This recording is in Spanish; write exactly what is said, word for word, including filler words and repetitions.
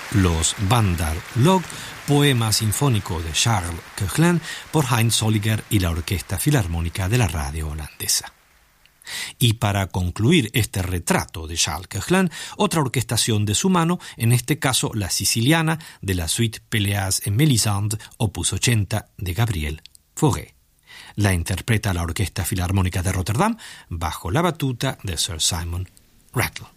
Los Wanderlog, poema sinfónico de Charles Koechlin por Heinz Zolliger y la Orquesta Filarmónica de la Radio Holandesa. Y para concluir este retrato de Charles Koechlin, otra orquestación de su mano, en este caso la siciliana de la suite Péléas et Mélisande, opus ochenta de Gabriel Fauré. La interpreta la Orquesta Filarmónica de Rotterdam bajo la batuta de Sir Simon Rattle.